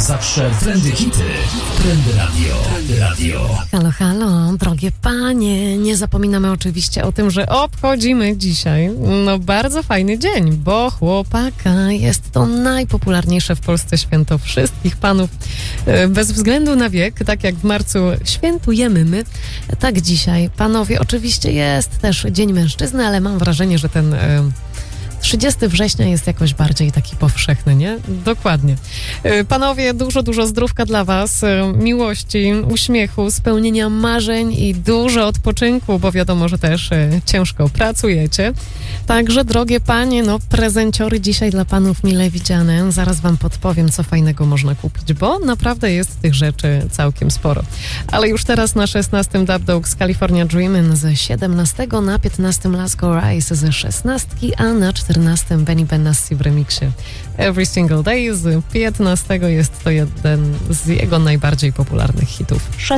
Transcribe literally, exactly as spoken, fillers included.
Zawsze trendy hity. Trendy Radio. Trendy Radio. Halo, halo, drogie panie. Nie zapominamy oczywiście o tym, że obchodzimy dzisiaj no bardzo fajny dzień, bo chłopaka. Jest to najpopularniejsze w Polsce święto wszystkich panów. Bez względu na wiek, tak jak w marcu świętujemy my, tak dzisiaj, panowie, oczywiście jest też Dzień Mężczyzny, ale mam wrażenie, że ten trzydziestego września jest jakoś bardziej taki powszechny, nie? Dokładnie. Panowie, dużo, dużo zdrówka dla was, miłości, uśmiechu, spełnienia marzeń i dużo odpoczynku, bo wiadomo, że też ciężko pracujecie. Także, drogie panie, no prezenciory dzisiaj dla panów mile widziane. Zaraz wam podpowiem, co fajnego można kupić, bo naprawdę jest tych rzeczy całkiem sporo. Ale już teraz na szesnastym Dub Dogs California Dreamin' ze siedemnastego, na piętnastym Las Go Rise ze szesnastki, a na czternastym Benny Benassi w remiksie Every Single Day z piętnastego jest to jeden z jego najbardziej popularnych hitów.